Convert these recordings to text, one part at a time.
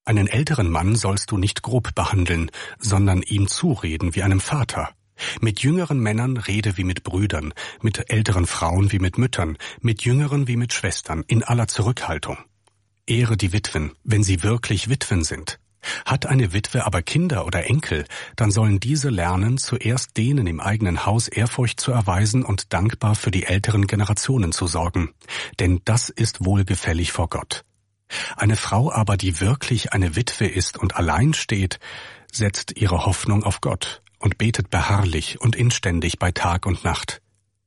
Einen älteren Mann sollst du nicht grob behandeln, sondern ihm zureden wie einem Vater. Mit jüngeren Männern rede wie mit Brüdern, mit älteren Frauen wie mit Müttern, mit jüngeren wie mit Schwestern, in aller Zurückhaltung. Ehre die Witwen, wenn sie wirklich Witwen sind. Hat eine Witwe aber Kinder oder Enkel, dann sollen diese lernen, zuerst denen im eigenen Haus Ehrfurcht zu erweisen und dankbar für die älteren Generationen zu sorgen. Denn das ist wohlgefällig vor Gott. Eine Frau aber, die wirklich eine Witwe ist und allein steht, setzt ihre Hoffnung auf Gott und betet beharrlich und inständig bei Tag und Nacht.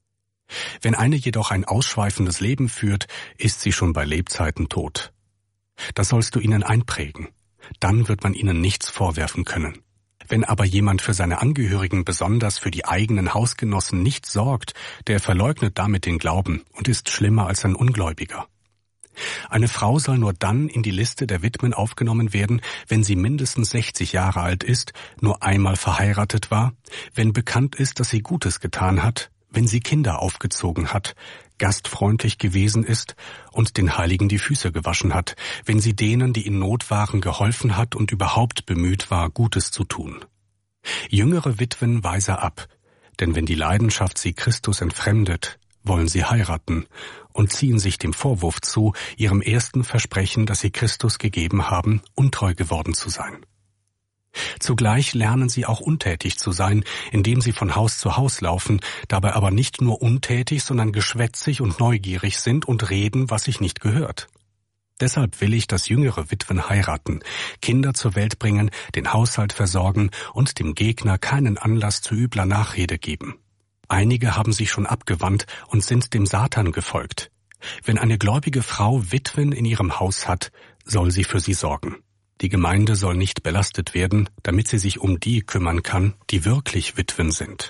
Wenn eine jedoch ein ausschweifendes Leben führt, ist sie schon bei Lebzeiten tot. Das sollst du ihnen einprägen. Dann wird man ihnen nichts vorwerfen können. Wenn aber jemand für seine Angehörigen, besonders für die eigenen Hausgenossen, nicht sorgt, der verleugnet damit den Glauben und ist schlimmer als ein Ungläubiger. Eine Frau soll nur dann in die Liste der Witwen aufgenommen werden, wenn sie mindestens 60 Jahre alt ist, nur einmal verheiratet war, wenn bekannt ist, dass sie Gutes getan hat, wenn sie Kinder aufgezogen hat, gastfreundlich gewesen ist und den Heiligen die Füße gewaschen hat, wenn sie denen, die in Not waren, geholfen hat und überhaupt bemüht war, Gutes zu tun. Jüngere Witwen weise ab, denn wenn die Leidenschaft sie Christus entfremdet, wollen sie heiraten und ziehen sich dem Vorwurf zu, ihrem ersten Versprechen, das sie Christus gegeben haben, untreu geworden zu sein. Zugleich lernen sie auch untätig zu sein, indem sie von Haus zu Haus laufen, dabei aber nicht nur untätig, sondern geschwätzig und neugierig sind und reden, was sich nicht gehört. Deshalb will ich, dass jüngere Witwen heiraten, Kinder zur Welt bringen, den Haushalt versorgen und dem Gegner keinen Anlass zu übler Nachrede geben. Einige haben sich schon abgewandt und sind dem Satan gefolgt. Wenn eine gläubige Frau Witwen in ihrem Haus hat, soll sie für sie sorgen. Die Gemeinde soll nicht belastet werden, damit sie sich um die kümmern kann, die wirklich Witwen sind.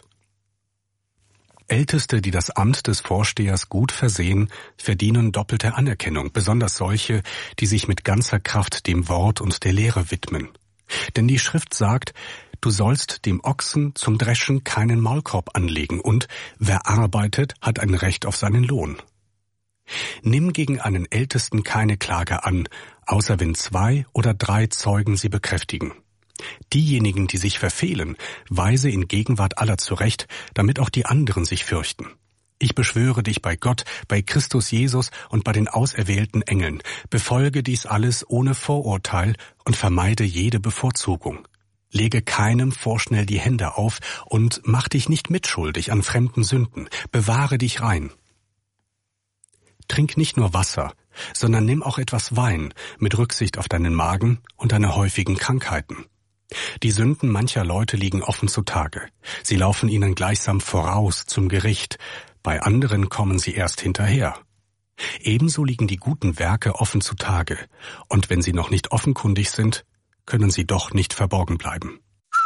Älteste, die das Amt des Vorstehers gut versehen, verdienen doppelte Anerkennung, besonders solche, die sich mit ganzer Kraft dem Wort und der Lehre widmen. Denn die Schrift sagt, du sollst dem Ochsen zum Dreschen keinen Maulkorb anlegen und wer arbeitet, hat ein Recht auf seinen Lohn. Nimm gegen einen Ältesten keine Klage an, außer wenn 2 oder 3 Zeugen sie bekräftigen. Diejenigen, die sich verfehlen, weise in Gegenwart aller zurecht, damit auch die anderen sich fürchten. Ich beschwöre dich bei Gott, bei Christus Jesus und bei den auserwählten Engeln, befolge dies alles ohne Vorurteil und vermeide jede Bevorzugung. Lege keinem vorschnell die Hände auf und mach dich nicht mitschuldig an fremden Sünden, bewahre dich rein. Trink nicht nur Wasser, sondern nimm auch etwas Wein mit Rücksicht auf deinen Magen und deine häufigen Krankheiten. Die Sünden mancher Leute liegen offen zutage. Sie laufen ihnen gleichsam voraus zum Gericht, bei anderen kommen sie erst hinterher. Ebenso liegen die guten Werke offen zutage, und wenn sie noch nicht offenkundig sind, können sie doch nicht verborgen bleiben.